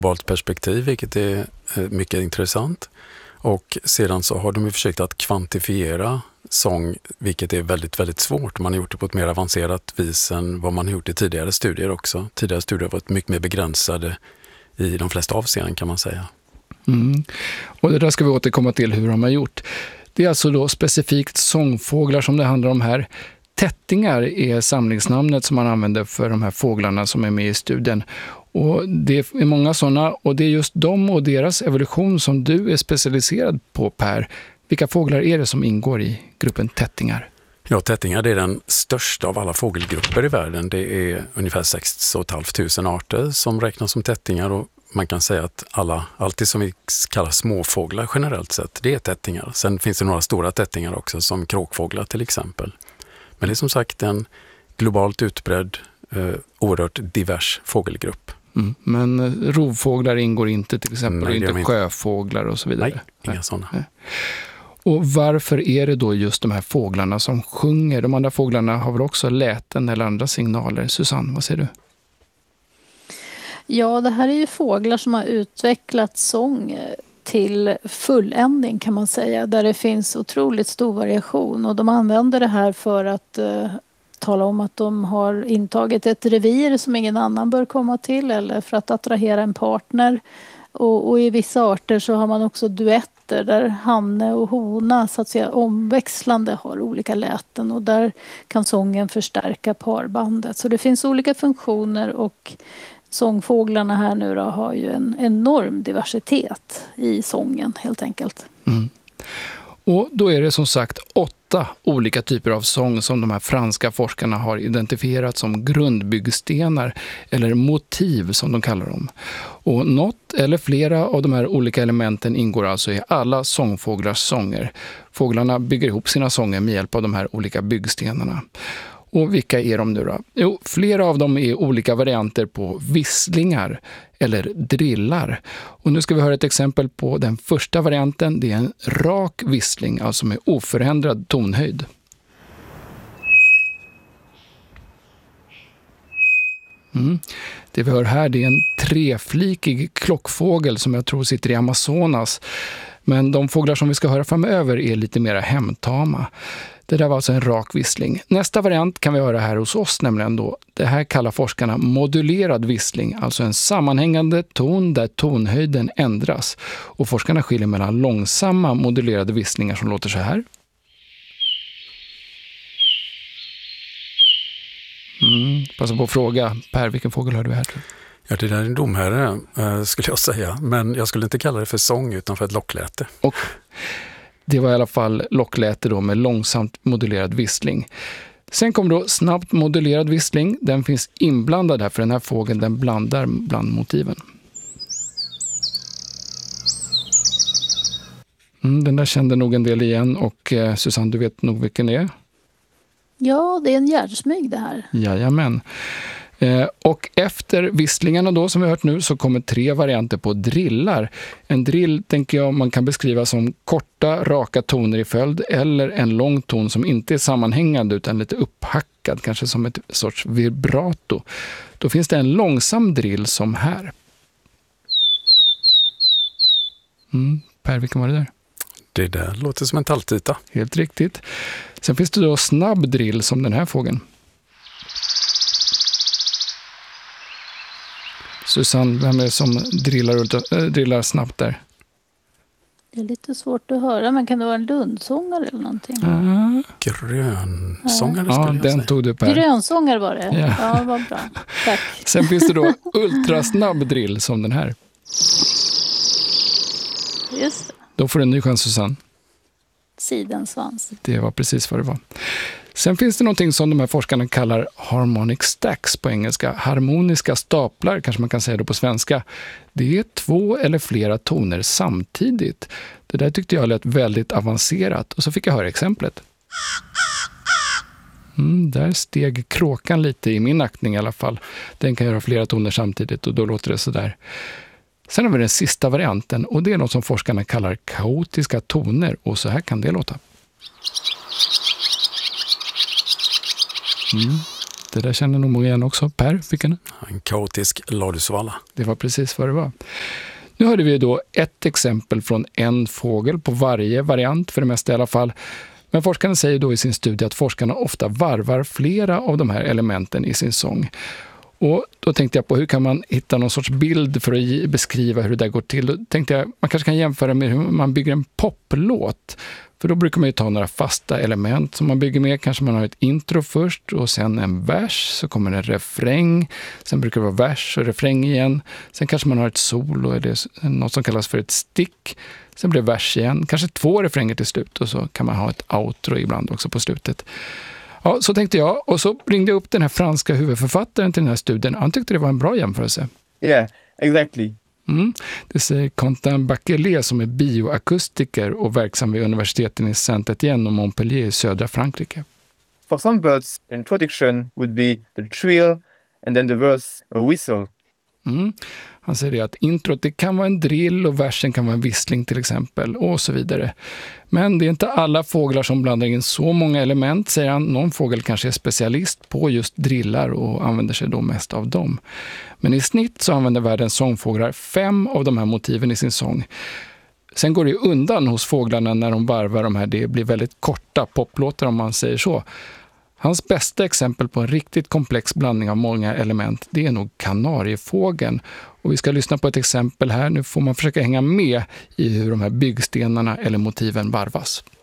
globalt perspektiv, vilket är mycket intressant. Och sedan så har de ju försökt att kvantifiera sång, vilket är väldigt, väldigt svårt. Man har gjort det på ett mer avancerat vis än vad man har gjort i tidigare studier också. Tidigare studier har varit mycket mer begränsade i de flesta avseenden, kan man säga. Mm. Och det där ska vi återkomma till hur de har gjort. Det är alltså då specifikt sångfåglar som det handlar om här. Tättingar är samlingsnamnet som man använder för de här fåglarna som är med i studien. Och det är många sådana, och det är just dem och deras evolution som du är specialiserad på, Per. Vilka fåglar är det som ingår i gruppen tättingar? Ja, tättingar, det är den största av alla fågelgrupper i världen. Det är ungefär 6 500 arter som räknas som tättingar, och man kan säga att allt det som vi kallar småfåglar generellt sett, det är tättingar. Sen finns det några stora tättingar också, som kråkfåglar till exempel. Men det är som sagt en globalt utbredd, oerhört divers fågelgrupp. Mm. Men rovfåglar ingår inte till exempel, Nej, inte sjöfåglar och så vidare? Nej, inga sådana. Nej. Och varför är det då just de här fåglarna som sjunger? De andra fåglarna har väl också läten eller andra signaler. Susanne, vad säger du? Ja, det här är ju fåglar som har utvecklat sång till fulländning, kan man säga. Där det finns otroligt stor variation. Och de använder det här för att tala om att de har intagit ett revir som ingen annan bör komma till. Eller för att attrahera en partner. Och i vissa arter så har man också duetter där hanne och hona så att säga omväxlande har olika läten. Och där kan sången förstärka parbandet. Så det finns olika funktioner, och sångfåglarna här nu då har ju en enorm diversitet i sången helt enkelt. Mm. Och då är det som sagt 8 olika typer av sång som de här franska forskarna har identifierat som grundbyggstenar eller motiv som de kallar dem. Och något eller flera av de här olika elementen ingår alltså i alla sångfåglars sånger. Fåglarna bygger ihop sina sånger med hjälp av de här olika byggstenarna. Och vilka är de nu då? Jo, flera av dem är olika varianter på visslingar eller drillar. Och nu ska vi höra ett exempel på den första varianten. Det är en rak vissling, alltså med oförändrad tonhöjd. Det vi hör här, det är en treflikig klockfågel som jag tror sitter i Amazonas. Men de fåglar som vi ska höra framöver är lite mer hemtama. Det där var alltså en rak vissling. Nästa variant kan vi höra här hos oss, nämligen då. Det här kallar forskarna modulerad vissling, alltså en sammanhängande ton där tonhöjden ändras. Och forskarna skiljer mellan långsamma modulerade visslingar som låter så här. Passa på att fråga, Per, vilken fågel hör du här? Ja, det där är en domherre skulle jag säga. Men jag skulle inte kalla det för sång utan för ett lockläte. Och det var i alla fall lockläte då med långsamt modulerad vissling. Sen kom då snabbt modulerad vissling. Den finns inblandad här för den här fågeln, den blandar bland motiven. Den där kände nog en del igen, och Susanne, du vet nog vilken det är? Ja, det är en gärdsmyg det här. Jajamän. Och efter visslingarna då som vi har hört nu så kommer 3 varianter på drillar. En drill tänker jag man kan beskriva som korta, raka toner i följd, eller en lång ton som inte är sammanhängande utan lite upphackad, kanske som ett sorts vibrato. Då finns det en långsam drill som här. Per, vilken var det där? Det där låter som en talltita. Helt riktigt. Sen finns det då snabb drill som den här fågeln. Susanne, vem är det som drillar snabbt där? Det är lite svårt att höra, men kan det vara en lundsångare eller någonting? Grönsångare skulle jag den säga. tog du, Per. Grönsångare var det? Ja, vad bra. Tack. Sen finns det då ultrasnabb drill som den här. Just det. Då får du en ny chans, Susanne. Sidensvans. Det var precis vad det var. Sen finns det någonting som de här forskarna kallar harmonic stacks på engelska. Harmoniska staplar kanske man kan säga då på svenska. Det är 2 eller flera toner samtidigt. Det där tyckte jag lät väldigt avancerat. Och så fick jag höra exemplet. Där steg kråkan lite i min aktning i alla fall. Den kan göra flera toner samtidigt och då låter det så där. Sen har vi den sista varianten, och det är något som forskarna kallar kaotiska toner, och så här kan det låta. Det där känner nog många igen också. Per, vilken? En kaotisk ladusvalla. Det var precis vad det var. Nu hörde vi då ett exempel från en fågel på varje variant, för det mesta i alla fall. Men forskarna säger då i sin studie att forskarna ofta varvar flera av de här elementen i sin sång. Och då tänkte jag på hur kan man hitta någon sorts bild för att beskriva hur det där går till. Då tänkte jag man kanske kan jämföra med hur man bygger en poplåt. För då brukar man ju ta några fasta element som man bygger med. Kanske man har ett intro först och sen en vers, så kommer en refräng. Sen brukar det vara vers och refräng igen. Sen kanske man har ett solo, det är något som kallas för ett stick. Sen blir det vers igen, kanske 2 refränger till slut och så kan man ha ett outro ibland också på slutet. Ja, så tänkte jag och så ringde jag upp den här franska huvudförfattaren till den här studien. Han tyckte det var en bra jämförelse. Yeah, exactly. Det säger Quentin Bachelet som är bioakustiker och verksam vid universiteten i Saint-Étienne och Montpellier i södra Frankrike. For some birds, the introduction would be the trill and then the verse a whistle. Han säger det att introt det kan vara en drill och versen kan vara en vissling till exempel och så vidare. Men det är inte alla fåglar som blandar in så många element, säger han. Någon fågel kanske är specialist på just drillar och använder sig då mest av dem. Men i snitt så använder världens sångfåglar 5 av de här motiven i sin sång. Sen går det undan hos fåglarna när de varvar de här. Det blir väldigt korta poplåtar om man säger så. Hans bästa exempel på en riktigt komplex blandning av många element, det är nog kanariefågeln. Och vi ska lyssna på ett exempel här. Nu får man försöka hänga med i hur de här byggstenarna eller motiven varvas.